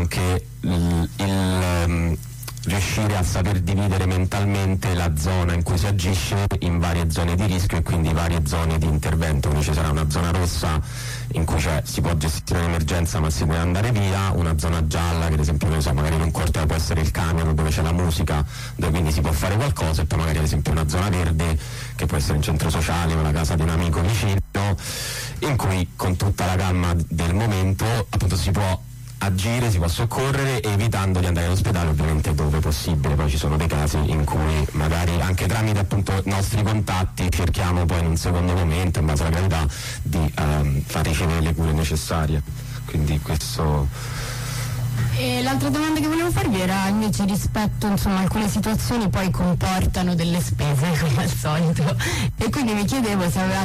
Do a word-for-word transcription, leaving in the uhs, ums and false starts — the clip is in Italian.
anche il, il riuscire a saper dividere mentalmente la zona in cui si agisce in varie zone di rischio e quindi varie zone di intervento. Quindi ci sarà una zona rossa in cui cioè, si può gestire l'emergenza ma si deve andare via, una zona gialla che ad esempio ne so, magari in un quartiere può essere il camion dove c'è la musica, dove quindi si può fare qualcosa, e poi magari ad esempio una zona verde che può essere un centro sociale o la casa di un amico vicino, in cui con tutta la gamma del momento appunto si può agire, si può soccorrere, evitando di andare all'ospedale ovviamente dove possibile. Poi ci sono dei casi in cui magari anche tramite appunto nostri contatti cerchiamo poi in un secondo momento, in base alla gravità, di um, far ricevere le cure necessarie. Quindi questo. E l'altra domanda che volevo farvi era invece rispetto, insomma, alcune situazioni poi comportano delle spese come al solito, e quindi mi chiedevo se aveva